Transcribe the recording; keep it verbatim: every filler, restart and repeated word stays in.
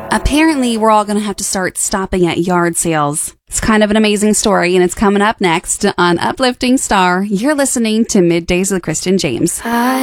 Apparently, we're all going to have to start stopping at yard sales. It's kind of an amazing story, and it's coming up next on Uplifting Star. You're listening to Middays with Kristen James. I